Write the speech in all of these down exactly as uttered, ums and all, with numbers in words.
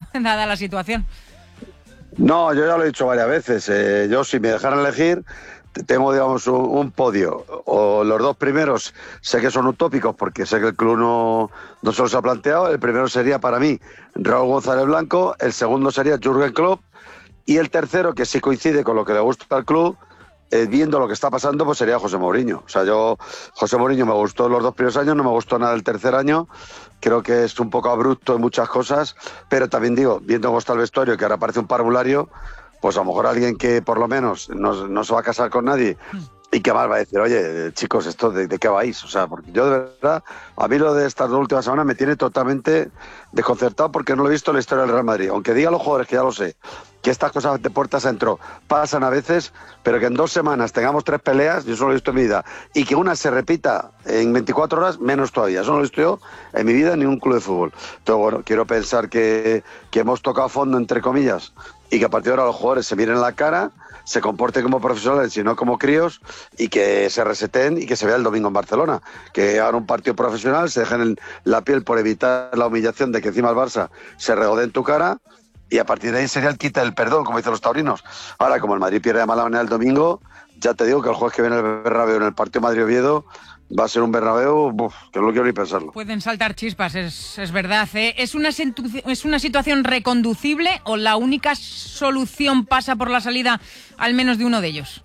dada la situación. No, yo ya lo he dicho varias veces. Eh, yo, si me dejaran elegir, tengo, digamos, un, un podio. O los dos primeros sé que son utópicos porque sé que el club no, no se los ha planteado. El primero sería para mí Raúl González Blanco, el segundo sería Jürgen Klopp y el tercero, que sí coincide con lo que le gusta al club, eh, viendo lo que está pasando, pues sería José Mourinho. O sea, yo, José Mourinho me gustó los dos primeros años, no me gustó nada el tercer año. Creo que es un poco abrupto en muchas cosas, pero también digo, viendo cómo está el vestuario, que ahora parece un parvulario, pues a lo mejor alguien que por lo menos no, no se va a casar con nadie y que más va a decir, oye, chicos, ¿esto de, de qué vais? O sea, porque yo de verdad, a mí lo de estas dos últimas semanas me tiene totalmente desconcertado porque no lo he visto en la historia del Real Madrid. Aunque diga a los jugadores, que ya lo sé, que estas cosas de puertas adentro pasan a veces, pero que en dos semanas tengamos tres peleas, yo eso no lo he visto en mi vida, y que una se repita en veinticuatro horas, menos todavía. Eso no lo he visto yo en mi vida en ningún club de fútbol. Entonces, bueno, quiero pensar que, que hemos tocado a fondo, entre comillas, y que a partir de ahora los jugadores se miren la cara, se comporten como profesionales y no como críos, y que se reseten y que se vea el domingo en Barcelona. Que hagan un partido profesional, se dejen el, la piel por evitar la humillación de que encima el Barça se regodee en tu cara, y a partir de ahí sería el quita del perdón, como dicen los taurinos. Ahora, como el Madrid pierde de mala manera el domingo, ya te digo que el jueves que viene el Bernabéu, en el partido Madrid-Oviedo, va a ser un Bernabéu, uf, que no lo quiero ni pensarlo. Pueden saltar chispas, es, es verdad. ¿eh? ¿Es, una sentu- ¿Es una situación reconducible o la única solución pasa por la salida al menos de uno de ellos?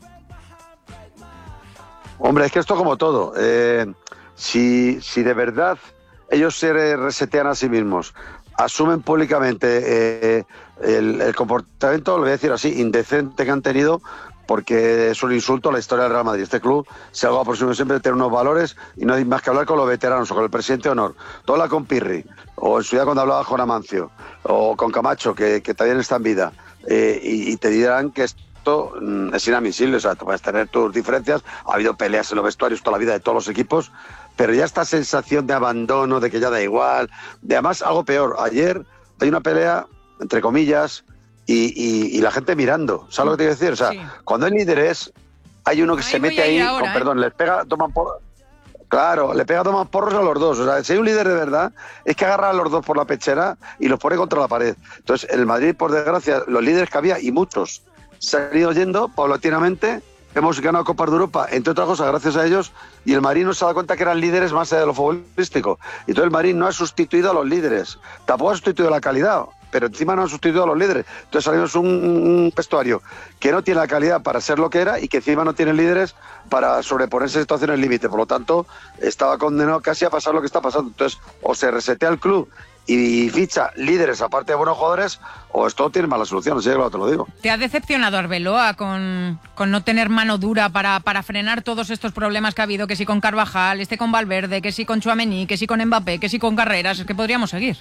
Hombre, es que esto como todo. Eh, si, si de verdad ellos se resetean a sí mismos, asumen públicamente eh, el, el comportamiento, lo voy a decir así, indecente que han tenido, porque es un insulto a la historia del Real Madrid. Este club se ha algo por siempre de tener unos valores y no hay más que hablar con los veteranos o con el presidente de honor. Todo habla con Pirri, o en su día cuando hablaba con Amancio, o con Camacho, que, que también está en vida, eh, y, y te dirán que esto mm, es inadmisible. O sea, tú puedes tener tus diferencias, ha habido peleas en los vestuarios toda la vida de todos los equipos, pero ya esta sensación de abandono, de que ya da igual, de además algo peor. Ayer hay una pelea, entre comillas, Y, y, y la gente mirando, ¿sabes lo que te quiero decir? O sea, sí. Cuando hay líderes, hay uno que ahí se mete ahí, ahora, con, ¿eh? perdón, les pega, toman porros, claro, le pega, toman porros a los dos. O sea, si hay un líder de verdad, es que agarra a los dos por la pechera y los pone contra la pared. Entonces, el Madrid, por desgracia, los líderes que había, y muchos, se han ido yendo paulatinamente. Hemos ganado Copas de Europa, entre otras cosas, gracias a ellos, y el Madrid no se ha dado cuenta que eran líderes más allá de lo futbolístico. Y entonces el Madrid no ha sustituido a los líderes, tampoco ha sustituido la calidad, pero encima no han sustituido a los líderes. Entonces salimos un, un vestuario que no tiene la calidad para ser lo que era y que encima no tiene líderes para sobreponerse a situaciones límite. Por lo tanto, estaba condenado casi a pasar lo que está pasando. Entonces, o se resetea el club y ficha líderes aparte de buenos jugadores, o esto tiene mala solución, así que claro, te lo digo. ¿Te ha decepcionado Arbeloa con, con no tener mano dura para, para frenar todos estos problemas que ha habido, que si con Carvajal, este con Valverde, que si con Tchouaméni, que si con Mbappé, que si con Carreras? Es que podríamos seguir.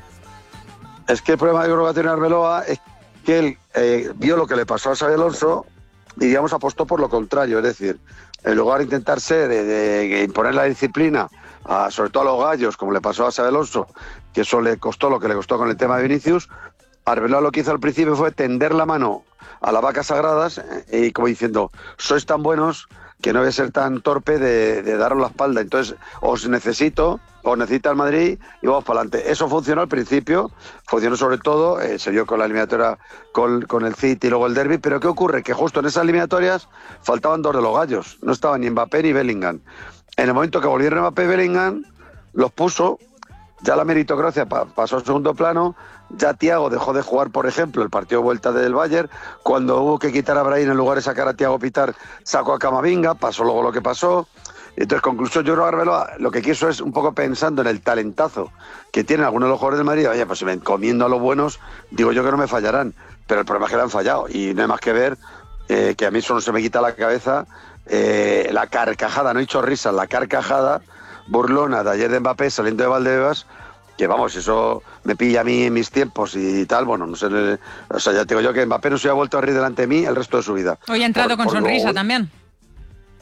Es que el problema que creo que va a tener Arbeloa es que él eh, vio lo que le pasó a Xabi Alonso y, digamos, apostó por lo contrario. Es decir, en lugar de intentar ser, de, de, de imponer la disciplina, a, sobre todo a los gallos, como le pasó a Xabi Alonso, que eso le costó lo que le costó con el tema de Vinicius, Arbeloa lo que hizo al principio fue tender la mano a las vacas sagradas eh, y como diciendo, sois tan buenos que no voy a ser tan torpe de, de daros la espalda. Entonces, os necesito, os necesita el Madrid y vamos para adelante. Eso funcionó al principio, funcionó sobre todo, eh, se dio con la eliminatoria con, con el City y luego el Derby, pero ¿qué ocurre? Que justo en esas eliminatorias faltaban dos de los gallos, no estaban ni Mbappé ni Bellingham. En el momento que volvieron Mbappé y Bellingham, los puso, ya la meritocracia pa- pasó a segundo plano, ya Thiago dejó de jugar, por ejemplo, el partido de vuelta del Bayern, cuando hubo que quitar a Brahim en lugar de sacar a Thiago Pitar, sacó a Camavinga, pasó luego lo que pasó. Entonces, conclusión, yo creo que Arbeloa lo que quiso es un poco pensando en el talentazo que tienen algunos de los jugadores del Madrid. Oye, pues si me encomiendo a los buenos, digo yo que no me fallarán, pero el problema es que le han fallado y no hay más que ver eh, que a mí eso no se me quita la cabeza, eh, la carcajada, no he dicho risas, la carcajada burlona de ayer de Mbappé saliendo de Valdebebas, que vamos, eso me pilla a mí en mis tiempos y tal, bueno, no sé, o sea, ya te digo yo que Mbappé no se ha vuelto a reír delante de mí el resto de su vida. Hoy ha entrado por, con por sonrisa luego, también.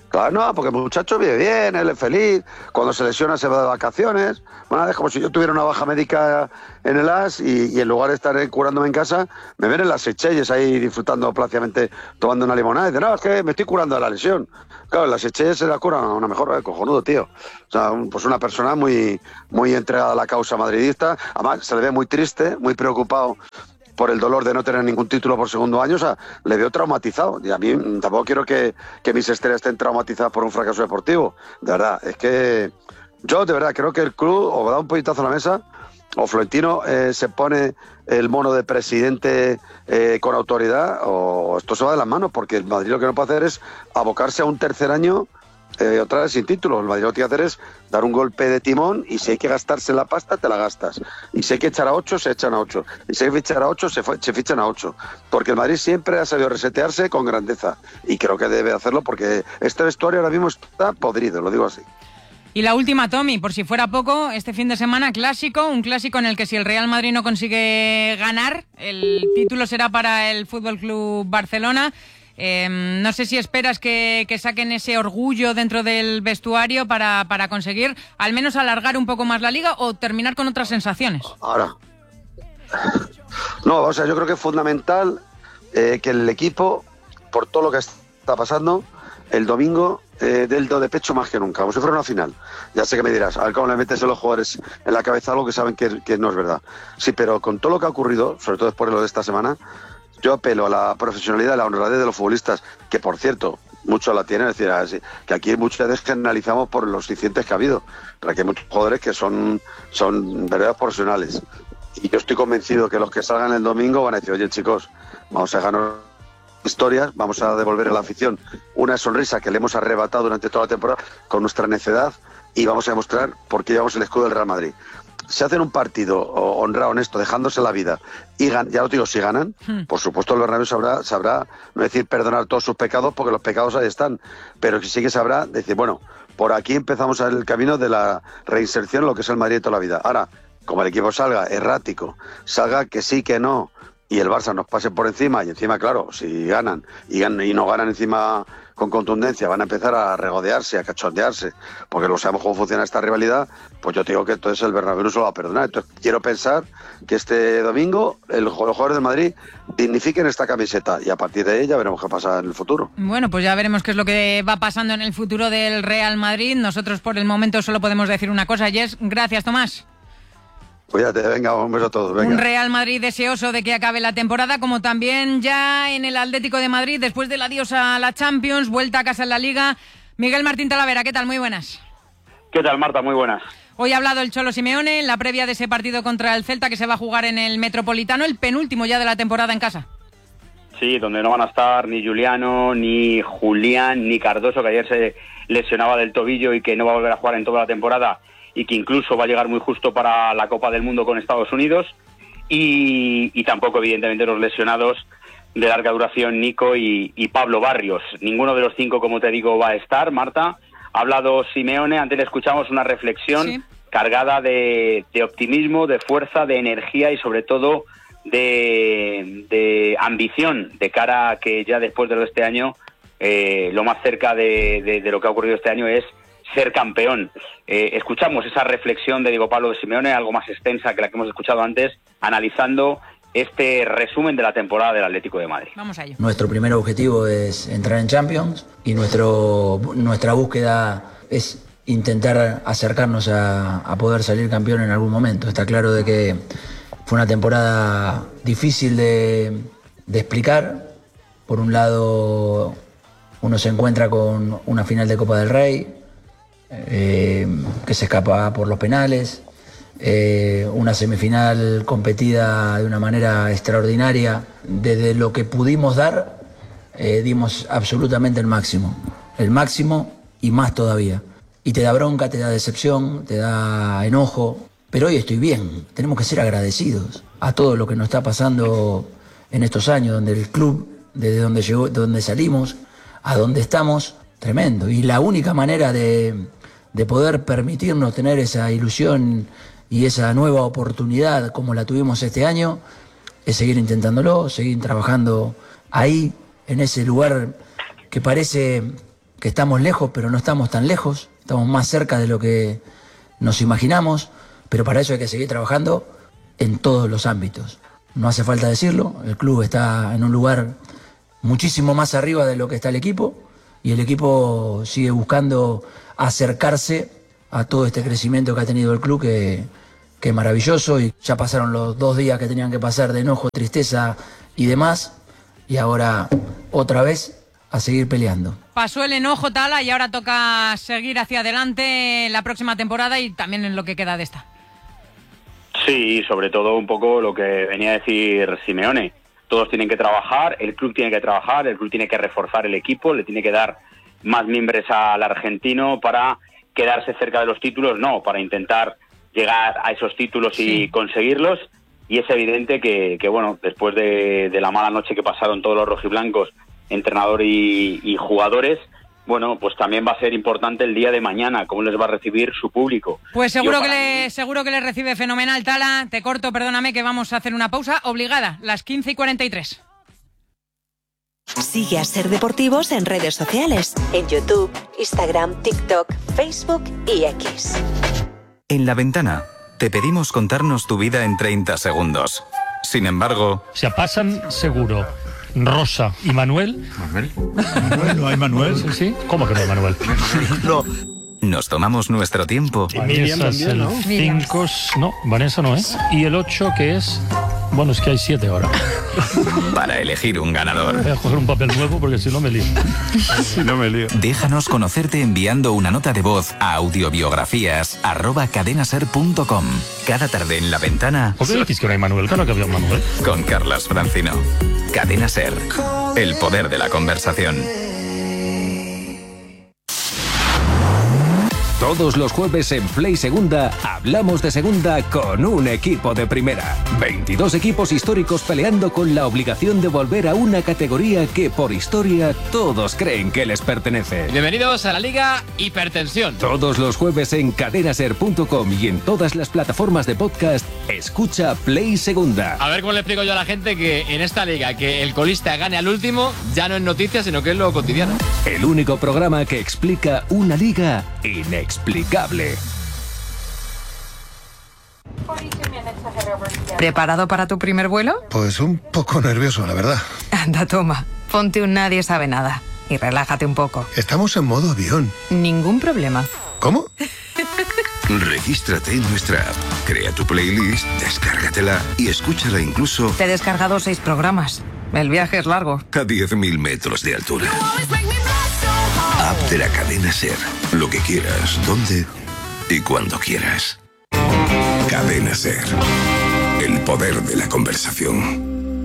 Claro, no, porque el muchacho vive bien, él es feliz, cuando se lesiona se va de vacaciones. Bueno, es como si yo tuviera una baja médica en el A S y, y en lugar de estar curándome en casa, me ven en las Seychelles ahí disfrutando plácidamente, tomando una limonada y dicen, no, es que me estoy curando de la lesión. Claro, en las Seychelles se la cura una mejor, eh, cojonudo, tío. O sea, un, pues una persona muy, muy entregada a la causa madridista, además se le ve muy triste, muy preocupado por el dolor de no tener ningún título por segundo año, o sea, le veo traumatizado. Y a mí tampoco quiero que, que mis estrellas estén traumatizadas por un fracaso deportivo. De verdad, es que yo de verdad creo que el club o da un puñetazo a la mesa o Florentino eh, se pone el mono de presidente eh, con autoridad o esto se va de las manos, porque el Madrid lo que no puede hacer es abocarse a un tercer año Eh, otra vez sin título. El Madrid lo que tiene que hacer es dar un golpe de timón y si hay que gastarse la pasta, te la gastas. Y si hay que echar a ocho, se echan a ocho. Y si hay que fichar a ocho, se, se fichan a ocho. Porque el Madrid siempre ha sabido resetearse con grandeza. Y creo que debe hacerlo porque este vestuario ahora mismo está podrido, lo digo así. Y la última, Tommy, por si fuera poco, este fin de semana clásico, un clásico en el que si el Real Madrid no consigue ganar, el título será para el Fútbol Club Barcelona. Eh, no sé si esperas que, que saquen ese orgullo dentro del vestuario para, para conseguir al menos alargar un poco más la liga o terminar con otras sensaciones. Ahora, no, o sea, yo creo que es fundamental eh, que el equipo, por todo lo que está pasando, el domingo eh, dé el do de pecho más que nunca, como si fuera una final. Ya sé que me dirás, a ver cómo le metes a los jugadores en la cabeza algo que saben que, que no es verdad. Sí, pero con todo lo que ha ocurrido, sobre todo después de lo de esta semana, yo apelo a la profesionalidad, a la honradez de los futbolistas, que por cierto, muchos la tienen, es decir, que aquí muchas veces generalizamos por los incidentes que ha habido, pero aquí hay muchos jugadores que son, son verdaderos profesionales. Y yo estoy convencido que los que salgan el domingo van a decir, oye chicos, vamos a ganar historias, vamos a devolver a la afición una sonrisa que le hemos arrebatado durante toda la temporada con nuestra necedad y vamos a demostrar por qué llevamos el escudo del Real Madrid. Si hacen un partido honrado, honesto, dejándose la vida, y gan- ya lo digo, si ganan, hmm. por supuesto el Bernabéu sabrá, sabrá, no decir perdonar todos sus pecados, porque los pecados ahí están, pero sí que sabrá decir, bueno, por aquí empezamos el camino de la reinserción, lo que es el Madrid de toda la vida. Ahora, como el equipo salga errático, salga que sí, que no, y el Barça nos pase por encima, y encima, claro, si ganan, y, ganan, y no ganan encima con contundencia, van a empezar a regodearse, a cachondearse, porque lo sabemos cómo funciona esta rivalidad, pues yo te digo que entonces el Bernabéu no se lo va a perdonar. Entonces quiero pensar que este domingo el, los jugadores del Madrid dignifiquen esta camiseta y a partir de ella veremos qué pasa en el futuro. Bueno, pues ya veremos qué es lo que va pasando en el futuro del Real Madrid. Nosotros por el momento solo podemos decir una cosa, y es gracias, Tomás. Cuídate, venga, un beso a todos. Venga. Un Real Madrid deseoso de que acabe la temporada, como también ya en el Atlético de Madrid, después del adiós a la Champions, vuelta a casa en la Liga. Miguel Martín Talavera, ¿qué tal? Muy buenas. ¿Qué tal, Marta? Muy buenas. Hoy ha hablado el Cholo Simeone en la previa de ese partido contra el Celta que se va a jugar en el Metropolitano, el penúltimo ya de la temporada en casa. Sí, donde no van a estar ni Juliano, ni Julián, ni Cardoso, que ayer se lesionaba del tobillo y que no va a volver a jugar en toda la temporada, y que incluso va a llegar muy justo para la Copa del Mundo con Estados Unidos, y, y tampoco evidentemente los lesionados de larga duración, Nico y, y Pablo Barrios. Ninguno de los cinco, como te digo, va a estar, Marta. Ha hablado Simeone, antes le escuchamos una reflexión sí. cargada de, de optimismo, de fuerza, de energía y sobre todo de, de ambición de cara a que ya después de lo de este año, eh, lo más cerca de, de, de lo que ha ocurrido este año es ser campeón. Eh, escuchamos esa reflexión de Diego Pablo Simeone, algo más extensa que la que hemos escuchado antes, analizando este resumen de la temporada del Atlético de Madrid. Vamos a ello. Nuestro primer objetivo es entrar en Champions y nuestro nuestra búsqueda es intentar acercarnos a, a poder salir campeón en algún momento. Está claro de que fue una temporada difícil de, de explicar. Por un lado, uno se encuentra con una final de Copa del Rey, Eh, que se escapa por los penales, eh, una semifinal competida de una manera extraordinaria. Desde lo que pudimos dar, eh, dimos absolutamente el máximo, el máximo y más todavía. Y te da bronca, te da decepción, te da enojo, pero hoy estoy bien. Tenemos que ser agradecidos a todo lo que nos está pasando en estos años, donde el club, desde donde llegó, donde salimos, a donde estamos, tremendo. Y la única manera de de poder permitirnos tener esa ilusión y esa nueva oportunidad como la tuvimos este año, es seguir intentándolo, seguir trabajando ahí, en ese lugar que parece que estamos lejos, pero no estamos tan lejos, estamos más cerca de lo que nos imaginamos, pero para eso hay que seguir trabajando en todos los ámbitos. No hace falta decirlo, el club está en un lugar muchísimo más arriba de lo que está el equipo y el equipo sigue buscando acercarse a todo este crecimiento que ha tenido el club, que, que es maravilloso, y ya pasaron los dos días que tenían que pasar de enojo, tristeza y demás, y ahora otra vez a seguir peleando. Pasó el enojo, Tala, y ahora toca seguir hacia adelante la próxima temporada y también en lo que queda de esta. Sí, sobre todo un poco lo que venía a decir Simeone. Todos tienen que trabajar, el club tiene que trabajar, el club tiene que reforzar el equipo, le tiene que dar más miembros al argentino para quedarse cerca de los títulos, no, para intentar llegar a esos títulos y sí. conseguirlos. Y es evidente que, que bueno, después de, de la mala noche que pasaron todos los rojiblancos, entrenador y, y jugadores, bueno, pues también va a ser importante el día de mañana, cómo les va a recibir su público. Pues seguro que le, mí... seguro que le recibe fenomenal, Tala. Te corto, perdóname, que vamos a hacer una pausa obligada, las quince y cuarenta y tres. Sigue a Ser Deportivos en redes sociales, en YouTube, Instagram, TikTok, Facebook y X. En La Ventana te pedimos contarnos tu vida en treinta segundos. Sin embargo... Se pasan seguro Rosa y Manuel. ¿Manuel? ¿Manuel? ¿No hay Manuel? Sí, sí. ¿Cómo que no hay Manuel? No. Nos tomamos nuestro tiempo. Vanessa es el cinco... No, Vanessa no es. Y el ocho, que es... Bueno, es que hay siete ahora. Para elegir un ganador. Voy a coger un papel nuevo porque si no me lío. Si no me lío. Déjanos conocerte enviando una nota de voz a audiobiografías arroba cadenaser punto com. Cada tarde en La Ventana. ¿Por qué decís que no hay Manuel? Claro que había un Manuel. Con Carlas Francino. Cadena Ser. El poder de la conversación. Todos los jueves en Play Segunda hablamos de segunda con un equipo de primera. veintidós equipos históricos peleando con la obligación de volver a una categoría que por historia todos creen que les pertenece. Bienvenidos a la Liga Hipertensión. Todos los jueves en cadenaser punto com y en todas las plataformas de podcast, escucha Play Segunda. A ver cómo le explico yo a la gente que en esta liga que el colista gane al último ya no es noticia, sino que es lo cotidiano. El único programa que explica una liga inexplicable. Explicable. ¿Preparado para tu primer vuelo? Pues un poco nervioso, la verdad. Anda, toma, ponte un Nadie Sabe Nada y relájate un poco. Estamos en modo avión. Ningún problema. ¿Cómo? Regístrate en nuestra app, crea tu playlist, descárgatela y escúchala incluso... Te he descargado seis programas. El viaje es largo. A diez mil metros de altura. App de la cadena Ser. Lo que quieras, dónde y cuando quieras. Cadena Ser. El poder de la conversación.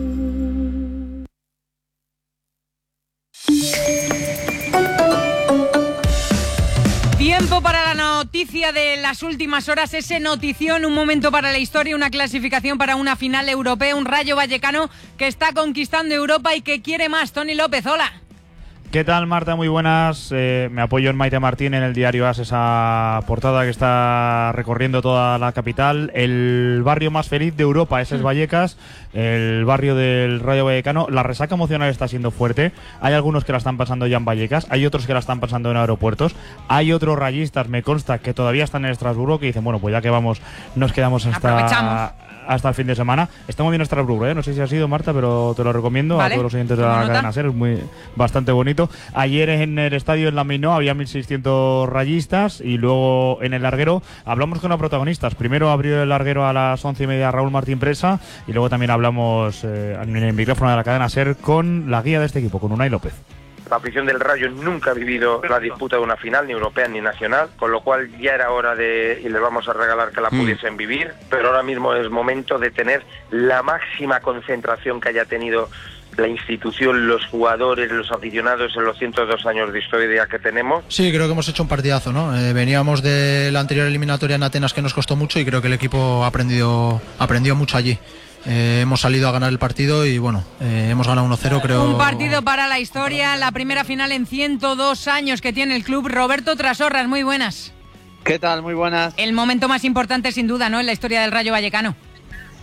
Tiempo para la noticia de las últimas horas, ese notición, un momento para la historia, una clasificación para una final europea, un Rayo Vallecano que está conquistando Europa y que quiere más. Tony López, hola. ¿Qué tal, Marta? Muy buenas. Eh, me apoyo en Maite Martín en el diario AS, esa portada que está recorriendo toda la capital. El barrio más feliz de Europa, ese es Vallecas, el barrio del Rayo Vallecano. La resaca emocional está siendo fuerte. Hay algunos que la están pasando ya en Vallecas, hay otros que la están pasando en aeropuertos. Hay otros rayistas, me consta, que todavía están en Estrasburgo, que dicen, bueno, pues ya que vamos, nos quedamos hasta... hasta el fin de semana. Está muy bien Estrasburgo, ¿eh? No sé si ha sido, Marta, pero te lo recomiendo. Vale. A todos los oyentes de la nota? Cadena Ser, es muy, bastante bonito. Ayer en el estadio en la Mainó había mil seiscientos rayistas y luego en el larguero hablamos con los protagonistas. Primero abrió el larguero a las once y media Raúl Martín Presa y luego también hablamos eh, en el micrófono de la Cadena Ser con la guía de este equipo, con Unai López. La afición del Rayo nunca ha vivido la disputa de una final, ni europea ni nacional, con lo cual ya era hora de, y les vamos a regalar que la mm. pudiesen vivir, pero ahora mismo es momento de tener la máxima concentración que haya tenido la institución, los jugadores, los aficionados en los ciento dos años de historia que tenemos. Sí, creo que hemos hecho un partidazo, ¿no? Eh, veníamos de la anterior eliminatoria en Atenas que nos costó mucho y creo que el equipo ha aprendido, aprendió mucho allí. Eh, hemos salido a ganar el partido y bueno, eh, hemos ganado uno cero, creo. Un partido para la historia, la primera final en ciento dos años que tiene el club. Roberto Trasorras, muy buenas. ¿Qué tal? Muy buenas. El momento más importante sin duda, ¿no?, en la historia del Rayo Vallecano.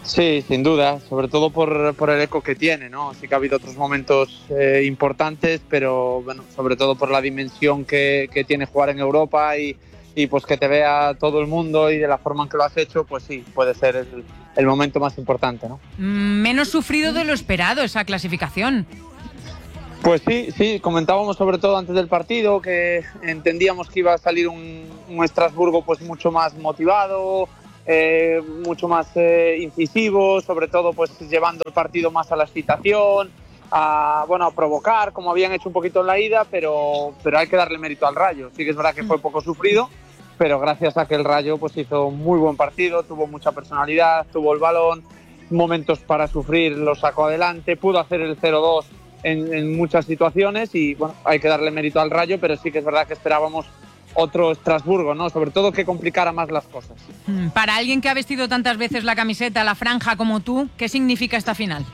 Sí, sin duda, sobre todo por, por el eco que tiene, ¿no? Sí que ha habido otros momentos eh, importantes, pero bueno, sobre todo por la dimensión que, que tiene jugar en Europa y, y pues que te vea todo el mundo y de la forma en que lo has hecho, pues sí, puede ser el, el momento más importante, ¿no? Menos sufrido de lo esperado esa clasificación. Pues sí, sí, comentábamos sobre todo antes del partido que entendíamos que iba a salir un, un Estrasburgo pues mucho más motivado, eh, mucho más eh, incisivo, sobre todo pues llevando el partido más a la excitación, a, bueno, a provocar, como habían hecho un poquito en la ida, pero, pero hay que darle mérito al Rayo. Sí que es verdad que fue poco sufrido, pero gracias a que el Rayo pues hizo un muy buen partido, tuvo mucha personalidad, tuvo el balón, momentos para sufrir, lo sacó adelante, pudo hacer el cero dos En, en muchas situaciones y bueno, hay que darle mérito al Rayo, pero sí que es verdad que esperábamos otro Estrasburgo, ¿no? Sobre todo que complicara más las cosas. Para alguien que ha vestido tantas veces la camiseta, la franja como tú, ¿qué significa esta final?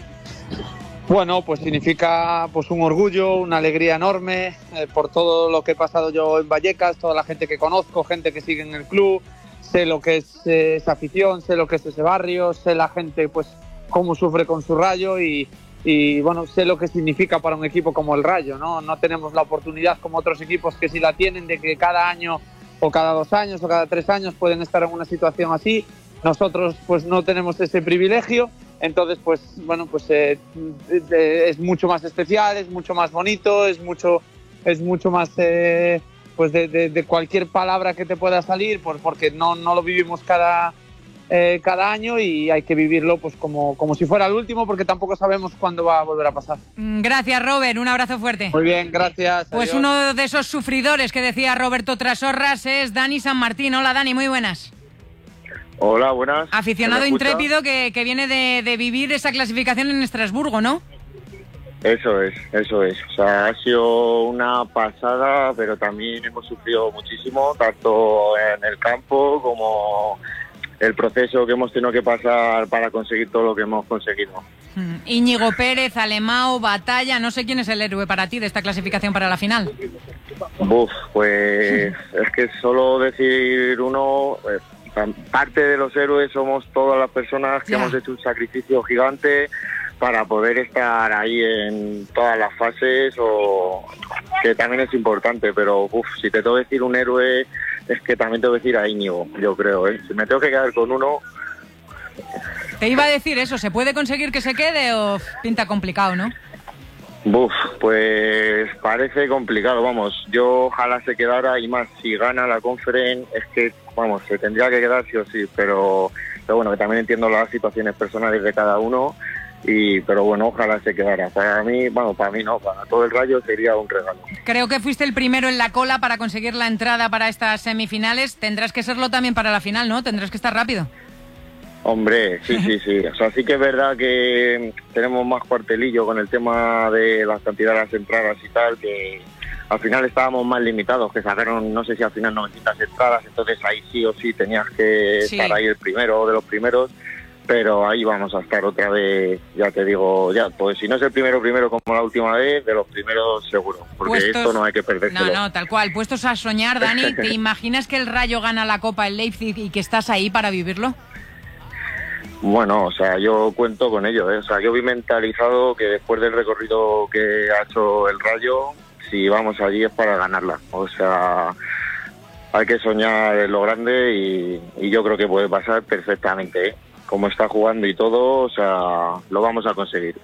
Bueno, pues significa pues un orgullo, una alegría enorme eh, por todo lo que he pasado yo en Vallecas, toda la gente que conozco, gente que sigue en el club, sé lo que es eh, esa afición, sé lo que es ese barrio, sé la gente pues cómo sufre con su Rayo y Y bueno, sé lo que significa para un equipo como el Rayo, ¿no? No tenemos la oportunidad como otros equipos que sí la tienen de que cada año o cada dos años o cada tres años pueden estar en una situación así. Nosotros pues no tenemos ese privilegio, entonces pues bueno, pues eh, es mucho más especial, es mucho más bonito, es mucho, es mucho más eh, pues de, de, de cualquier palabra que te pueda salir, pues porque no, no lo vivimos cada... Eh, cada año y hay que vivirlo pues como, como si fuera el último porque tampoco sabemos cuándo va a volver a pasar. Gracias, Robert, un abrazo fuerte. Muy bien, gracias. Pues adiós. Uno de esos sufridores que decía Roberto Trasorras es Dani San Martín. Hola, Dani, muy buenas. Hola, buenas. Aficionado intrépido que, que viene de, de vivir esa clasificación en Estrasburgo, ¿no? Eso es, eso es. O sea, ha sido una pasada, pero también hemos sufrido muchísimo, tanto en el campo como el proceso que hemos tenido que pasar para conseguir todo lo que hemos conseguido. Mm. Íñigo Pérez, Alemão, Batalla, no sé quién es el héroe para ti de esta clasificación para la final. Buf, pues es que solo decir uno, eh, parte de los héroes somos todas las personas que ya. hemos hecho un sacrificio gigante para poder estar ahí en todas las fases, o que también es importante, pero uf, si te tengo que decir un héroe, es que también tengo que decir a Íñigo, yo creo, ¿eh? Si me tengo que quedar con uno... Te iba a decir eso, ¿se puede conseguir que se quede o pinta complicado, no? Buf, pues parece complicado, vamos, yo ojalá se quedara y más, si gana la Conference, es que, vamos, se tendría que quedar sí o sí, pero, pero bueno, que también entiendo las situaciones personales de cada uno. Y, pero bueno, ojalá se quedara. Para mí, bueno, para mí no, para todo el Rayo sería un regalo. Creo que fuiste el primero en la cola para conseguir la entrada para estas semifinales. Tendrás que serlo también para la final, ¿no? Tendrás que estar rápido. Hombre, sí, sí, sí. O sea, sí que es verdad que tenemos más cuartelillo con el tema de las cantidades de las entradas y tal, que al final estábamos más limitados, que sacaron, no sé si al final novecientas entradas, entonces ahí sí o sí tenías que sí. estar ahí el primero de los primeros. Pero ahí vamos a estar otra vez, ya te digo, ya, pues si no es el primero primero como la última vez, de los primeros seguro, porque Puestos... esto no hay que perdérselo. No, no, tal cual. Puestos a soñar, Dani, ¿te imaginas que el Rayo gana la Copa en Leipzig y que estás ahí para vivirlo? Bueno, o sea, yo cuento con ello, ¿eh? O sea, yo vi mentalizado que después del recorrido que ha hecho el Rayo, si vamos allí es para ganarla. O sea, hay que soñar en lo grande y, y yo creo que puede pasar perfectamente, ¿eh? Como está jugando y todo, o sea, lo vamos a conseguir.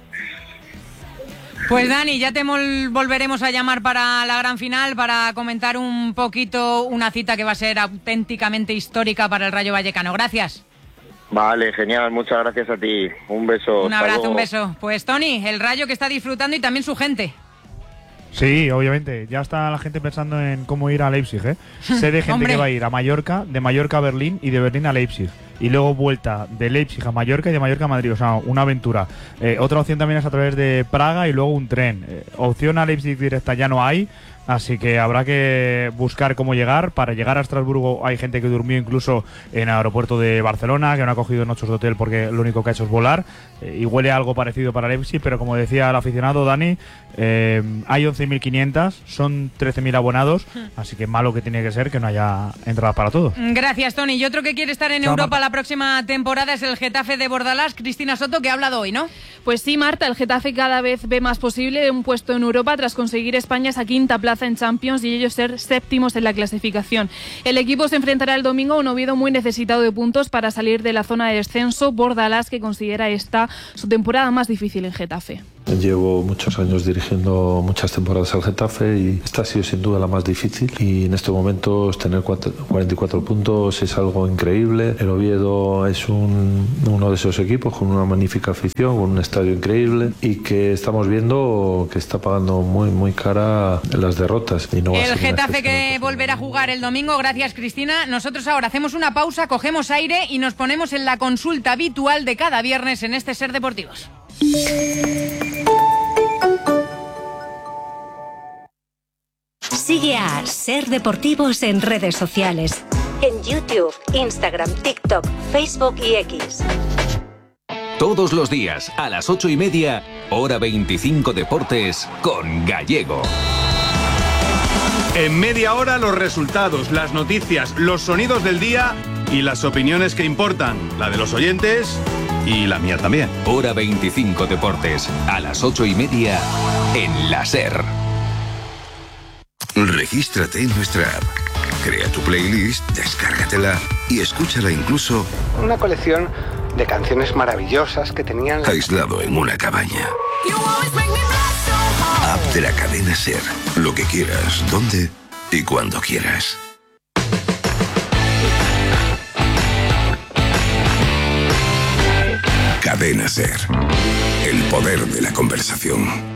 Pues Dani, ya te volveremos a llamar para la gran final para comentar un poquito una cita que va a ser auténticamente histórica para el Rayo Vallecano. Gracias. Vale, genial, muchas gracias a ti. Un beso. Un abrazo, un beso. Pues Tony, el Rayo que está disfrutando y también su gente. Sí, obviamente. Ya está la gente pensando en cómo ir a Leipzig, ¿eh? Sé de gente que va a ir a Mallorca, de Mallorca a Berlín y de Berlín a Leipzig. Y luego vuelta de Leipzig a Mallorca y de Mallorca a Madrid. O sea, una aventura. Eh, otra opción también es a través de Praga y luego un tren. Eh, opción a Leipzig directa ya no hay. Así que habrá que buscar cómo llegar. Para llegar a Estrasburgo hay gente que durmió incluso en el aeropuerto de Barcelona, que no ha cogido noches de hotel porque lo único que ha hecho es volar. Eh, y huele algo parecido para Leipzig, pero como decía el aficionado Dani, eh, hay once mil quinientos, son trece mil abonados, así que malo que tiene que ser que no haya entrada para todos. Gracias, Tony. Y otro que quiere estar en Chao, Europa Marta. la próxima temporada es el Getafe de Bordalás. Cristina Soto, que ha hablado hoy, ¿no? Pues sí, Marta, el Getafe cada vez ve más posible un puesto en Europa tras conseguir España esa quinta plaza en Champions y ellos ser séptimos en la clasificación. El equipo se enfrentará el domingo a un Oviedo muy necesitado de puntos para salir de la zona de descenso. Bordalás, que considera esta su temporada más difícil en Getafe. Llevo muchos años dirigiendo muchas temporadas al Getafe y esta ha sido sin duda la más difícil, y en estos momentos tener cuarenta y cuatro puntos es algo increíble. El Oviedo es un, uno de esos equipos con una magnífica afición, con un estadio increíble, y que estamos viendo que está pagando muy muy cara las derrotas. Y no va a el ser Getafe que volverá a jugar el domingo. Gracias, Cristina. Nosotros ahora hacemos una pausa, cogemos aire y nos ponemos en la consulta habitual de cada viernes en este Ser Deportivos. Sigue a Ser Deportivos en redes sociales. En YouTube, Instagram, TikTok, Facebook y X. Todos los días, a las ocho y media, hora veinticinco Deportes, con Gallego. En media hora, los resultados, las noticias, los sonidos del día y las opiniones que importan. La de los oyentes y la mía también. Hora veinticinco Deportes, a las ocho y media, en la Ser. Regístrate en nuestra app. Crea tu playlist, descárgatela y escúchala incluso... Una colección de canciones maravillosas que tenían... aislado en una cabaña. App de la cadena Ser. Lo que quieras, donde y cuando quieras. Cadena Ser. El poder de la conversación.